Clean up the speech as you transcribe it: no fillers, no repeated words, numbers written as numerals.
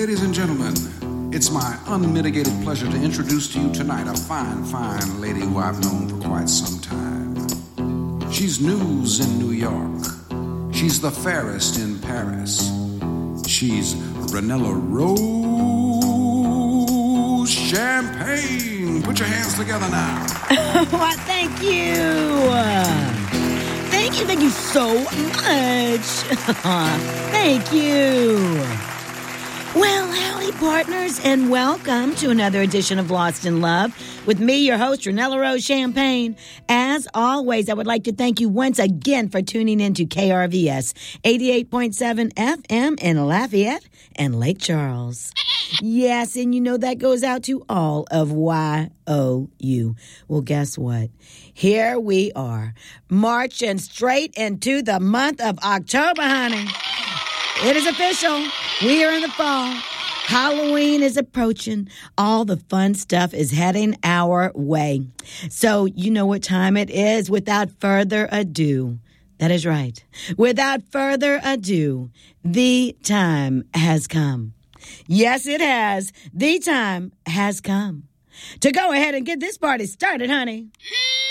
Ladies and gentlemen, it's my unmitigated pleasure to introduce to you tonight a fine, fine lady who I've known for quite some time. She's news in New York. She's the fairest in Paris. She's Ranella Rose Champagne. Put your hands together now. Why, thank you. Thank you so much. Thank you. Well, howdy, partners, and welcome to another edition of Lost in Love with me, your host, Ranella Rose Champagne. As always, I would like to thank you once again for tuning in to KRVS 88.7 FM in Lafayette and Lake Charles. Yes, and you know that goes out to all of YOU. Well, guess what? Here we are, marching straight into the month of October, honey. It is official. We are in the fall. Halloween is approaching. All the fun stuff is heading our way. So you know what time it is. Without further ado, that is right. Without further ado, the time has come. Yes, it has. The time has come to go ahead and get this party started, honey.